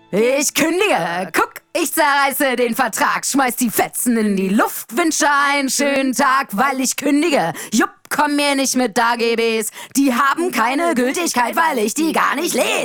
Ich kündige, guck, ich zerreiße den Vertrag, schmeiß die Fetzen in die Luft, wünsche einen schönen Tag, weil ich kündige. Jupp, komm mir nicht mit AGBs, die haben keine Gültigkeit, weil ich die gar nicht lese.